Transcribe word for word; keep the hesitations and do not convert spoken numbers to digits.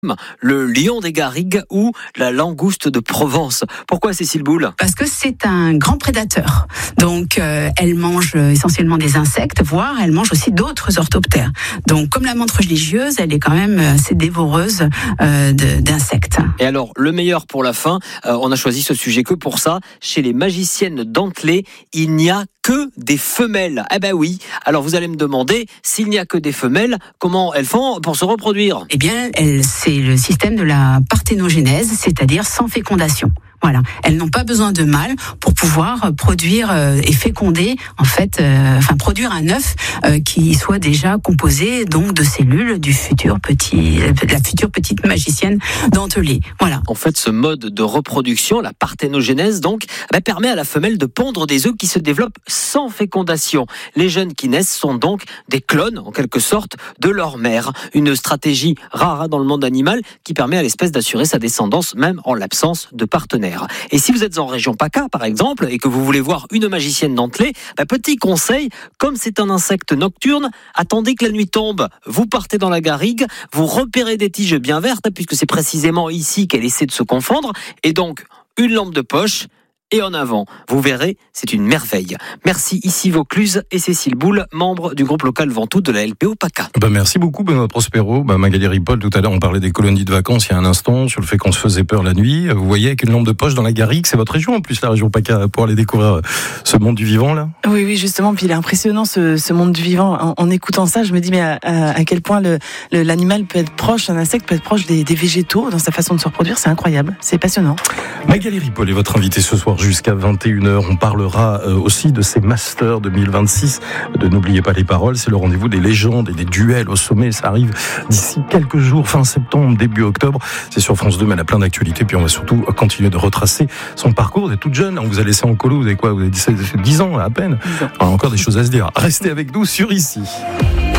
le lion des garrigues ou la langouste de Provence. Pourquoi, Cécile Boule ? Parce que c'est un grand prédateur. Donc, euh, elle mange essentiellement des insectes, voire elle mange aussi d'autres orthoptères. Donc, comme la menthe religieuse, elle est quand même assez dévoreuse euh, de, d'insectes. Et alors, le meilleur pour la fin, euh, on a choisi ce sujet que pour ça. Chez les magiciennes dentelées, il n'y a que des femelles. Eh ben oui. Alors, vous allez me demander, s'il n'y a que des femelles, comment elles font pour se reproduire ? Eh bien, elle, c'est le système de la parthénogénèse, c'est-à-dire sans fécondation. Voilà, elles n'ont pas besoin de mâles pour pouvoir produire euh, et féconder, en fait, euh, enfin produire un œuf euh, qui soit déjà composé donc de cellules du futur petit, de la future petite magicienne dentelée. Voilà. En fait, ce mode de reproduction, la parthénogénèse, donc, bah, permet à la femelle de pondre des œufs qui se développent sans fécondation. Les jeunes qui naissent sont donc des clones, en quelque sorte, de leur mère. Une stratégie rare dans le monde animal qui permet à l'espèce d'assurer sa descendance, même en l'absence de partenaire. Et si vous êtes en région PACA, par exemple, et que vous voulez voir une magicienne dentelée, bah, petit conseil, comme c'est un insecte nocturne, attendez que la nuit tombe. Vous partez dans la garrigue, vous repérez des tiges bien vertes, puisque c'est précisément ici qu'elle essaie de se confondre, et donc une lampe de poche, et en avant. Vous verrez, c'est une merveille. Merci, ici Vaucluse et Cécile Boule, membre du groupe local Ventoux de la L P O PACA. Ben merci beaucoup Benoît Prospero. Ben Magali Ripoll, tout à l'heure on parlait des colonies de vacances il y a un instant, sur le fait qu'on se faisait peur la nuit. Vous voyez, avec une lampe de poche dans la garrigue, c'est votre région en plus, la région PACA, pour aller découvrir ce monde du vivant là. Oui, oui, justement, puis il est impressionnant ce, ce monde du vivant. En, en écoutant ça, je me dis mais à, à, à quel point le, le, l'animal peut être proche, un insecte peut être proche des, des végétaux dans sa façon de se reproduire, c'est incroyable, c'est passionnant. Magali Ripoll est votre invitée ce soir jusqu'à vingt et une heures. On parlera aussi de ces Masters deux mille vingt-six. De N'oubliez pas les paroles, c'est le rendez-vous des légendes et des duels au sommet. Ça arrive d'ici quelques jours, fin septembre, début octobre. C'est sur France deux, mais elle a plein d'actualités. Puis on va surtout continuer de retracer son parcours. Vous êtes toute jeune, on vous a laissé en colo, vous avez quoi ? Vous avez dix ans à peine. Enfin, encore des choses à se dire. Restez avec nous sur Ici.